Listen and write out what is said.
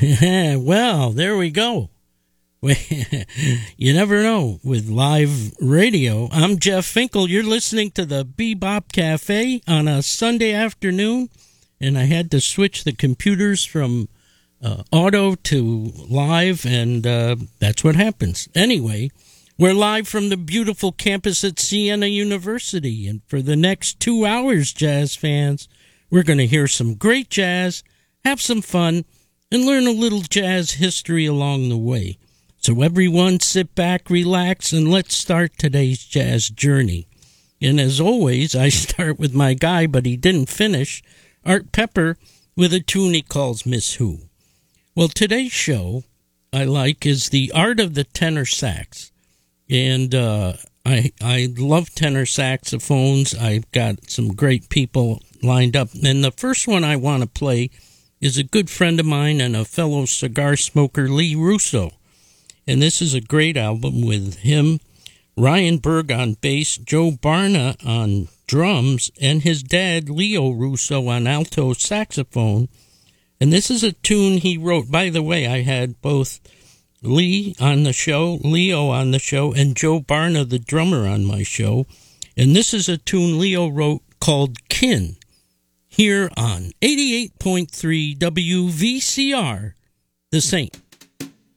Well, there we go. You never know with live radio. I'm Jeff Finkel. You're listening to the Bebop Cafe on a Sunday afternoon, and I had to switch the computers from auto to live, and that's what happens. Anyway, we're live from the beautiful campus at Siena University, and for the next 2 hours, jazz fans, we're going to hear some great jazz, have some fun, and learn a little jazz history along the way. So everyone sit back, relax, and let's start today's jazz journey. And as always, I start with my guy, but he didn't finish, Art Pepper, with a tune he calls Miss Who. Well, today's show, I like, is the art of the tenor sax. And I love tenor saxophones. I've got some great people lined up. And the first one I want to play is a good friend of mine and a fellow cigar smoker, Lee Russo. And this is a great album with him, Ryan Berg on bass, Joe Barna on drums, and his dad, Leo Russo, on alto saxophone. And this is a tune he wrote. By the way, I had both Lee on the show, Leo on the show, and Joe Barna, the drummer, on my show. And this is a tune Leo wrote called Kin, here on 88.3 WVCR, The Saint.